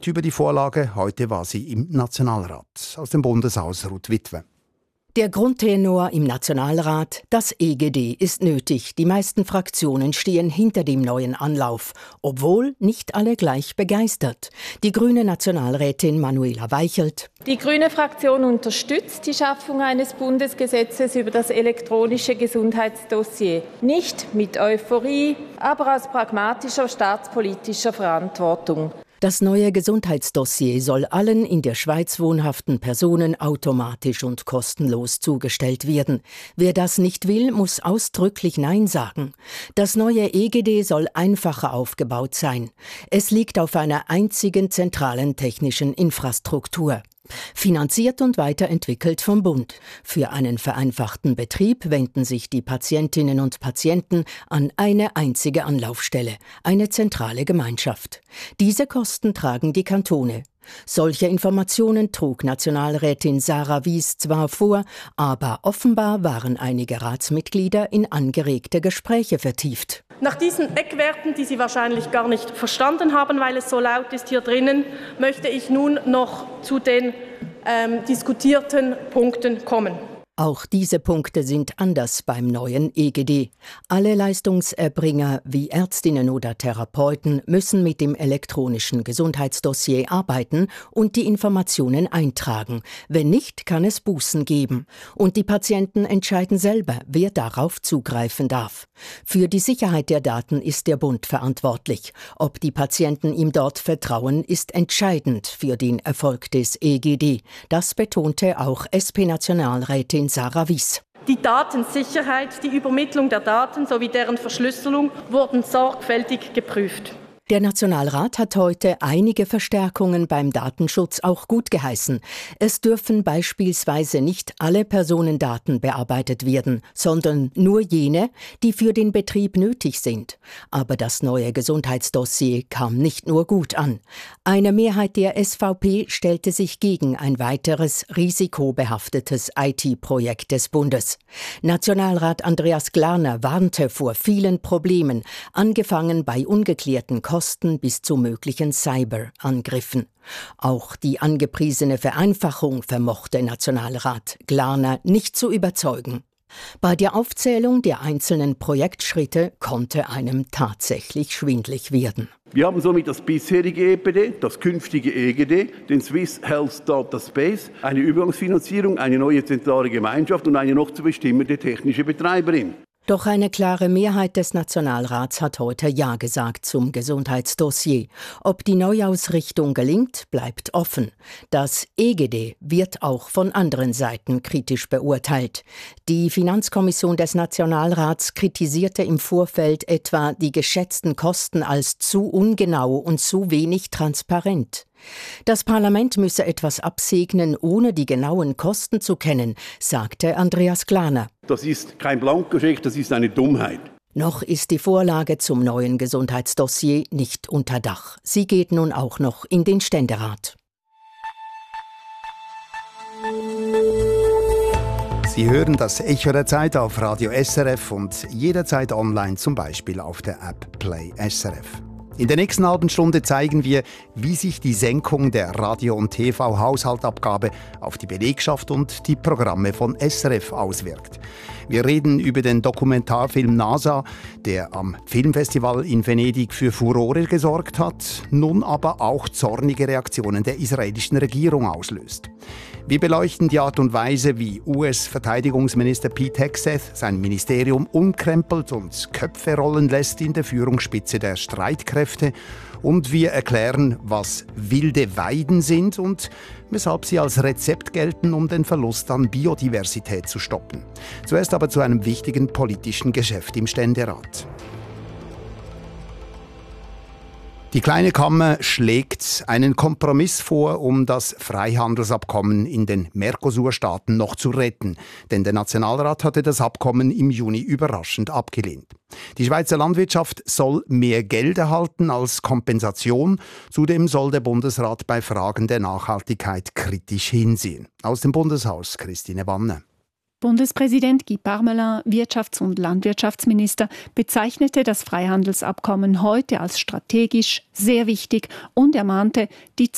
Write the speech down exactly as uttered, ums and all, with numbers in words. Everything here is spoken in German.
über die Vorlage. Heute war sie im Nationalrat. Aus dem Bundeshaus Ruth Witwe. Der Grundtenor im Nationalrat: Das E G D ist nötig. Die meisten Fraktionen stehen hinter dem neuen Anlauf, obwohl nicht alle gleich begeistert. Die grüne Nationalrätin Manuela Weichelt: Die grüne Fraktion unterstützt die Schaffung eines Bundesgesetzes über das elektronische Gesundheitsdossier. Nicht mit Euphorie, aber aus pragmatischer staatspolitischer Verantwortung. Das neue Gesundheitsdossier soll allen in der Schweiz wohnhaften Personen automatisch und kostenlos zugestellt werden. Wer das nicht will, muss ausdrücklich Nein sagen. Das neue E G D soll einfacher aufgebaut sein. Es liegt auf einer einzigen zentralen technischen Infrastruktur. Finanziert und weiterentwickelt vom Bund. Für einen vereinfachten Betrieb wenden sich die Patientinnen und Patienten an eine einzige Anlaufstelle, eine zentrale Gemeinschaft. Diese Kosten tragen die Kantone. Solche Informationen trug Nationalrätin Sarah Wyss zwar vor, aber offenbar waren einige Ratsmitglieder in angeregte Gespräche vertieft. Nach diesen Eckwerten, die Sie wahrscheinlich gar nicht verstanden haben, weil es so laut ist hier drinnen, möchte ich nun noch zu den ähm, diskutierten Punkten kommen. Auch diese Punkte sind anders beim neuen E G D. Alle Leistungserbringer wie Ärztinnen oder Therapeuten müssen mit dem elektronischen Gesundheitsdossier arbeiten und die Informationen eintragen. Wenn nicht, kann es Bußen geben. Und die Patienten entscheiden selber, wer darauf zugreifen darf. Für die Sicherheit der Daten ist der Bund verantwortlich. Ob die Patienten ihm dort vertrauen, ist entscheidend für den Erfolg des E G D. Das betonte auch S P-Nationalrätin Sarah Wyss. Die Datensicherheit, die Übermittlung der Daten sowie deren Verschlüsselung wurden sorgfältig geprüft. Der Nationalrat hat heute einige Verstärkungen beim Datenschutz auch gut geheißen. Es dürfen beispielsweise nicht alle Personendaten bearbeitet werden, sondern nur jene, die für den Betrieb nötig sind. Aber das neue Gesundheitsdossier kam nicht nur gut an. Eine Mehrheit der S V P stellte sich gegen ein weiteres risikobehaftetes I T-Projekt des Bundes. Nationalrat Andreas Glarner warnte vor vielen Problemen, angefangen bei ungeklärten Kosten bis zu möglichen Cyberangriffen. Auch die angepriesene Vereinfachung vermochte Nationalrat Glarner nicht zu überzeugen. Bei der Aufzählung der einzelnen Projektschritte konnte einem tatsächlich schwindlig werden. Wir haben somit das bisherige E P D, das künftige E G D, den Swiss Health Data Space, eine Übergangsfinanzierung, eine neue zentrale Gemeinschaft und eine noch zu bestimmende technische Betreiberin. Doch eine klare Mehrheit des Nationalrats hat heute Ja gesagt zum Gesundheitsdossier. Ob die Neuausrichtung gelingt, bleibt offen. Das E G D wird auch von anderen Seiten kritisch beurteilt. Die Finanzkommission des Nationalrats kritisierte im Vorfeld etwa die geschätzten Kosten als zu ungenau und zu wenig transparent. Das Parlament müsse etwas absegnen, ohne die genauen Kosten zu kennen, sagte Andreas Glarner. Das ist kein Blankoscheck, das ist eine Dummheit. Noch ist die Vorlage zum neuen Gesundheitsdossier nicht unter Dach. Sie geht nun auch noch in den Ständerat. Sie hören das Echo der Zeit auf Radio S R F und jederzeit online, zum Beispiel auf der App Play S R F. In der nächsten halben Stunde zeigen wir, wie sich die Senkung der Radio- und T V-Haushaltabgabe auf die Belegschaft und die Programme von S R F auswirkt. Wir reden über den Dokumentarfilm NASA, der am Filmfestival in Venedig für Furore gesorgt hat, nun aber auch zornige Reaktionen der israelischen Regierung auslöst. Wir beleuchten die Art und Weise, wie U S-Verteidigungsminister Pete Hegseth sein Ministerium umkrempelt und Köpfe rollen lässt in der Führungsspitze der Streitkräfte. Und wir erklären, was wilde Weiden sind und weshalb sie als Rezept gelten, um den Verlust an Biodiversität zu stoppen. Zuerst aber zu einem wichtigen politischen Geschäft im Ständerat. Die Kleine Kammer schlägt einen Kompromiss vor, um das Freihandelsabkommen in den Mercosur-Staaten noch zu retten. Denn der Nationalrat hatte das Abkommen im Juni überraschend abgelehnt. Die Schweizer Landwirtschaft soll mehr Geld erhalten als Kompensation. Zudem soll der Bundesrat bei Fragen der Nachhaltigkeit kritisch hinsehen. Aus dem Bundeshaus Christine Wanne. Bundespräsident Guy Parmelin, Wirtschafts- und Landwirtschaftsminister, bezeichnete das Freihandelsabkommen heute als strategisch sehr wichtig und ermahnte, die